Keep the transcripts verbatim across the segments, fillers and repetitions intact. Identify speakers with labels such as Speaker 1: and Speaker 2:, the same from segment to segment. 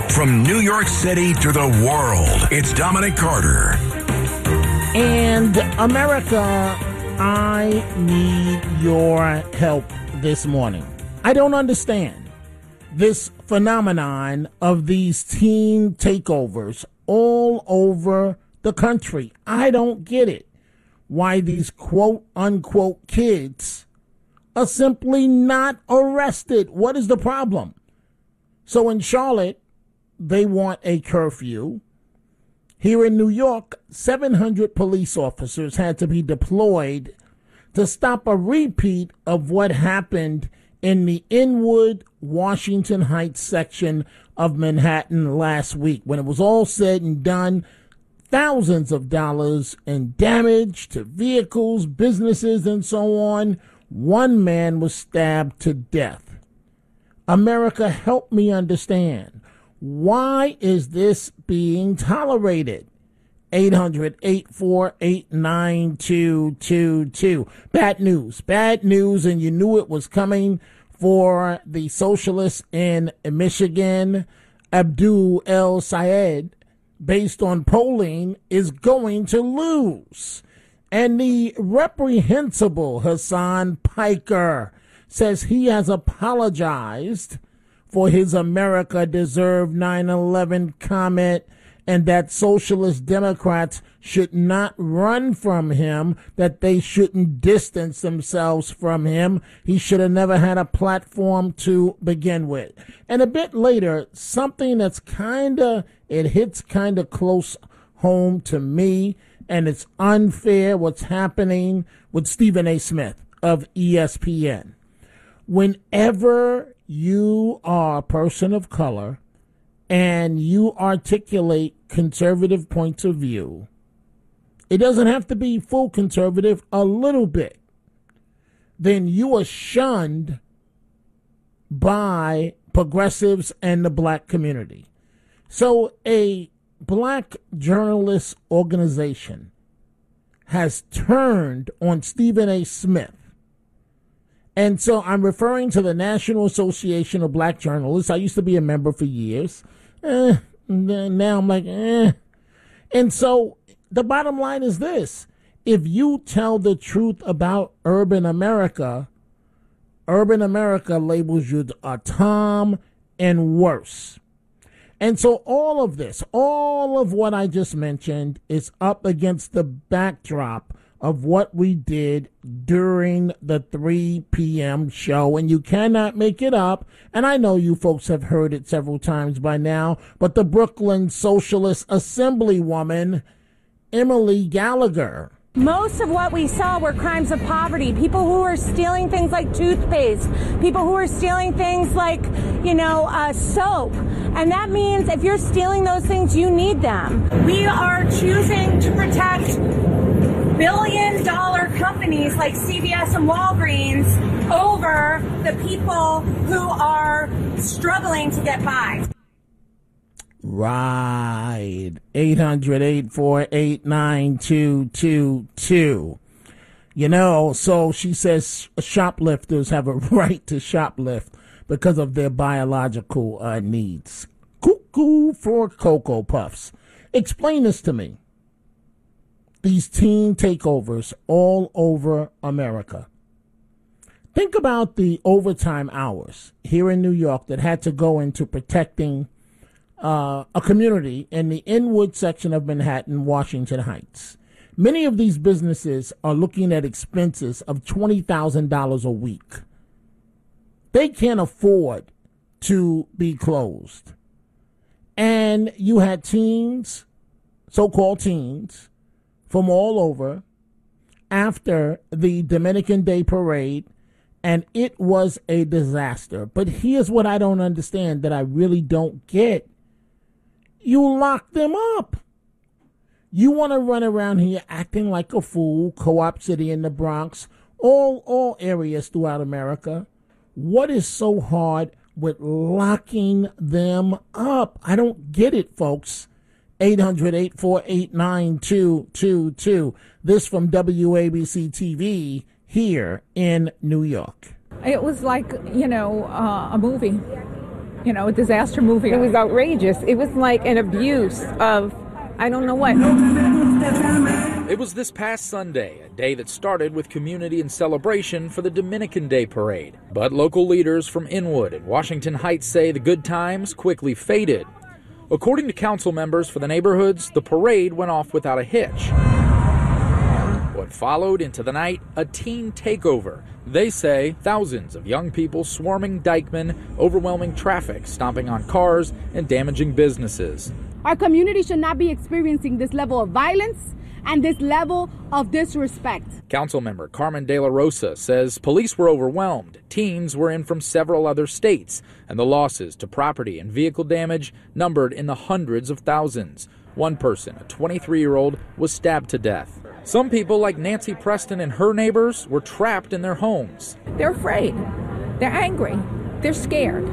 Speaker 1: From New York City to the world, it's Dominic Carter.
Speaker 2: And America, I need your help this morning. I don't understand this phenomenon of these teen takeovers all over the country. I don't get it. Why these quote unquote kids are simply not arrested. What is the problem? So in Charlotte, they want a curfew. Here in New York, seven hundred police officers had to be deployed to stop a repeat of what happened in the Inwood, Washington Heights section of Manhattan last week. When it was all said and done, thousands of dollars in damage to vehicles, businesses, and so on. One man was stabbed to death. America, help me understand. Why is this being tolerated? eight hundred, eight four eight, nine two two two. Bad news. Bad news, and you knew it was coming for the socialists in Michigan. Abdul El Sayed, based on polling, is going to lose. And the reprehensible Hassan Piker says he has apologized for his America Deserve nine eleven comment, and that socialist Democrats should not run from him, that they shouldn't distance themselves from him. He should have never had a platform to begin with. And a bit later, something that's kind of, it hits kind of close home to me, and it's unfair what's happening with Stephen A. Smith of E S P N. Whenever you are a person of color and you articulate conservative points of view, it doesn't have to be full conservative, a little bit, then you are shunned by progressives and the black community. So a black journalist organization has turned on Stephen A. Smith. And so I'm referring to the National Association of Black Journalists. I used to be a member for years. Eh, now I'm like, eh. And so the bottom line is this. If you tell the truth about urban America, urban America labels you a Tom and worse. And so all of this, all of what I just mentioned is up against the backdrop of what we did during the three p.m. show, and you cannot make it up. And I know you folks have heard it several times by now, but the Brooklyn Socialist Assemblywoman, Emily Gallagher.
Speaker 3: Most of what we saw were crimes of poverty, people who were stealing things like toothpaste, people who were stealing things like, you know, uh, soap. And that means if you're stealing those things, you need them. We are choosing to protect billion dollar companies like C V S and Walgreens over the people who are struggling to get by.
Speaker 2: Right. eight hundred, eight four eight, nine two two two. You know, so she says shoplifters have a right to shoplift because of their biological uh, needs. Cuckoo for Cocoa Puffs. Explain this to me. These teen takeovers all over America. Think about the overtime hours here in New York that had to go into protecting uh, a community in the Inwood section of Manhattan, Washington Heights. Many of these businesses are looking at expenses of twenty thousand dollars a week. They can't afford to be closed. And you had teens, so-called teens, from all over after the Dominican Day Parade, and it was a disaster. But here's what I don't understand, that I really don't get. You lock them up. You want to run around here acting like a fool, Co-op City in the Bronx, all, all areas throughout America. What is so hard with locking them up? I don't get it, folks. eight hundred, eight four eight, nine two two two. This from W A B C T V here in New York.
Speaker 4: It was like, you know, uh, a movie. you know, a disaster movie.
Speaker 5: It was outrageous. It was like an abuse of, I don't know what.
Speaker 6: It was this past Sunday, a day that started with community and celebration for the Dominican Day Parade. But local leaders from Inwood and Washington Heights say the good times quickly faded. According to council members for the neighborhoods, the parade went off without a hitch. What followed into the night, a teen takeover. They say thousands of young people swarming Dyckman, overwhelming traffic, stomping on cars, and damaging businesses.
Speaker 7: Our community should not be experiencing this level of violence and this level of disrespect.
Speaker 6: Councilmember Carmen De La Rosa says police were overwhelmed. Teens were in from several other states, and the losses to property and vehicle damage numbered in the hundreds of thousands. One person, a twenty-three-year-old, was stabbed to death. Some people, like Nancy Preston and her neighbors, were trapped in their homes.
Speaker 4: They're afraid. They're angry. They're scared.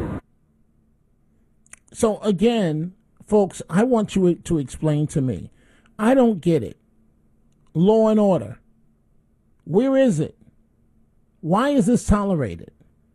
Speaker 2: So again, folks, I want you to explain to me. I don't get it. Law and order. Where is it? Why is this tolerated?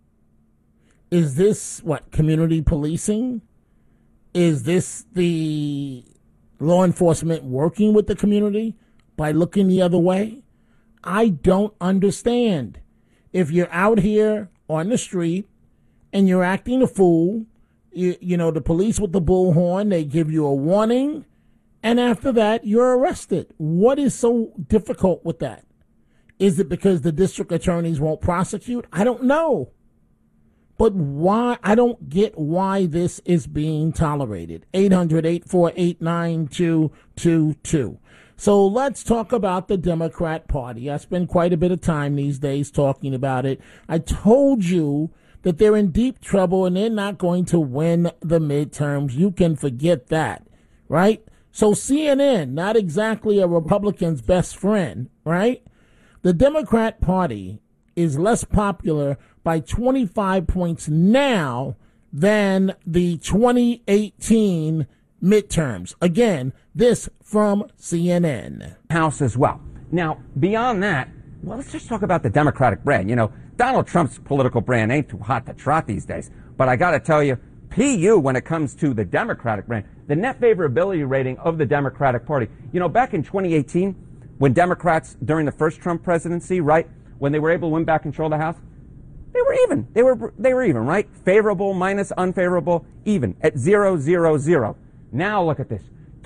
Speaker 2: Is this, what, community policing? Is this the law enforcement working with the community by looking the other way? I don't understand. If you're out here on the street and you're acting a fool, you, you know, the police with the bullhorn, they give you a warning, and after that, you're arrested. What is so difficult with that? Is it because the district attorneys won't prosecute? I don't know. But why? I don't get why this is being tolerated. eight hundred, eight four eight, nine two two two. So let's talk about the Democrat Party. I spend quite a bit of time these days talking about it. I told you that they're in deep trouble and they're not going to win the midterms. You can forget that, right? So C N N, not exactly a Republican's best friend, right? The Democrat Party is less popular by twenty-five points now than the twenty eighteen midterms. Again, this from C N N.
Speaker 8: House as well. Now, beyond that, well, let's just talk about the Democratic brand. You know, Donald Trump's political brand ain't too hot to trot these days. But I got to tell you, P U, when it comes to the Democratic brand, the net favorability rating of the Democratic Party. You know, back in twenty eighteen, when Democrats, during the first Trump presidency, right, when they were able to win back control of the House, they were even. They were they were even, right? Favorable minus unfavorable, even at zero, zero, zero. Now look at this.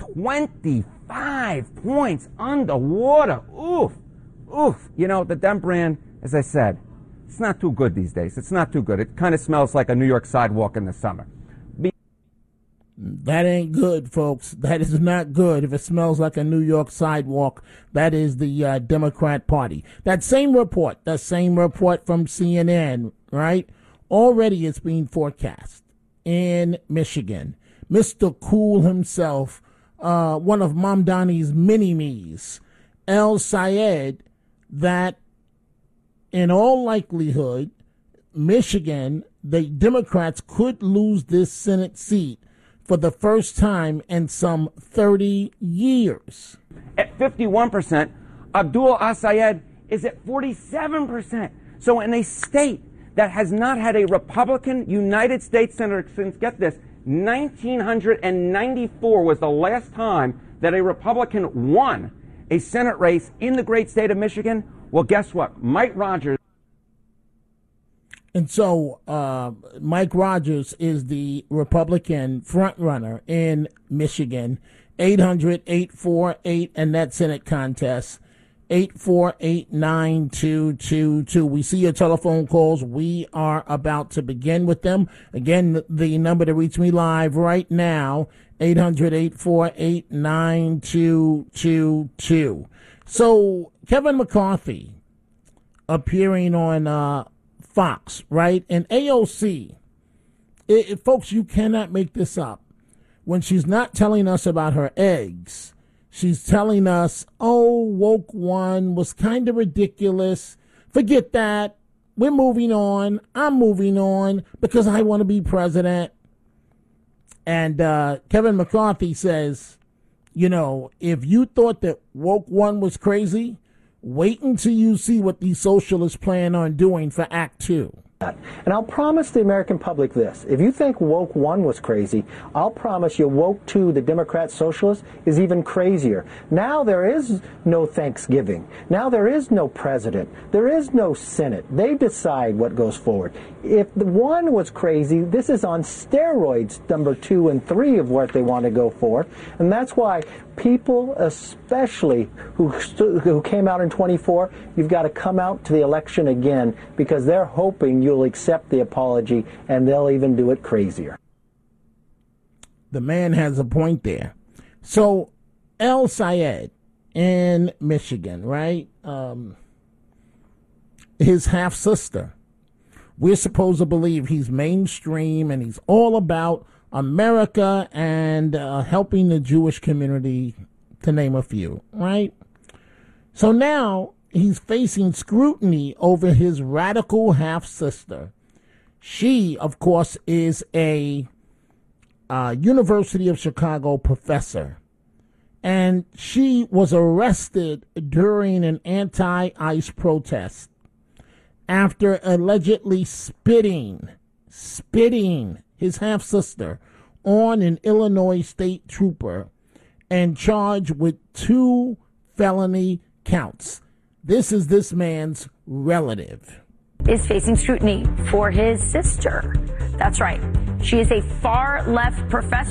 Speaker 8: twenty-five points underwater. Oof. Oof. You know, the Dem brand, as I said, it's not too good these days. It's not too good. It kind of smells like a New York sidewalk in the summer. Be-
Speaker 2: that ain't good, folks. That is not good. If it smells like a New York sidewalk, that is the uh, Democrat Party. That same report, that same report from C N N, right? Already it's being forecast in Michigan. Mister Cool himself, uh, one of Mamdani's mini-me's, El Sayed, that in all likelihood, Michigan, the Democrats could lose this Senate seat for the first time in some thirty years.
Speaker 8: At fifty-one percent, Abdul Assayed is at forty-seven percent. So in a state that has not had a Republican United States Senator since, get this, nineteen ninety-four was the last time that a Republican won a Senate race in the great state of Michigan. Well, guess what? Mike Rogers.
Speaker 2: And so uh, Mike Rogers is the Republican frontrunner in Michigan. eight hundred, eight four eight, and that Senate contest, eight four eight, nine two two two. We see your telephone calls. We are about to begin with them. Again, the number to reach me live right now, eight hundred, eight four eight, nine two two two. So Kevin McCarthy appearing on uh, Fox, right? And A O C, it, it, folks, you cannot make this up. When she's not telling us about her eggs, she's telling us, oh, woke one was kind of ridiculous. Forget that. We're moving on. I'm moving on because I want to be president. And uh, Kevin McCarthy says, you know, if you thought that woke one was crazy, wait until you see what these socialists plan on doing for Act Two.
Speaker 9: And I'll promise the American public this. If you think woke one was crazy, I'll promise you woke two, the Democrat socialist, is even crazier. Now there is no Thanksgiving. Now there is no president. There is no Senate. They decide what goes forward. If the one was crazy, this is on steroids, number two and three of what they want to go for. And that's why people, especially who who came out in twenty-four, you've got to come out to the election again because they're hoping you'll accept the apology and they'll even do it crazier.
Speaker 2: The man has a point there. So, El Sayed in Michigan, right? Um, his half-sister. We're supposed to believe he's mainstream and he's all about America and uh, helping the Jewish community, to name a few, right? So now he's facing scrutiny over his radical half-sister. She, of course, is a uh, University of Chicago professor, and she was arrested during an anti-ICE protest after allegedly spitting, spitting his half-sister on an Illinois state trooper and charged with two felony counts. This is this man's relative.
Speaker 10: Is facing scrutiny for his sister. That's right. She is a far-left professor.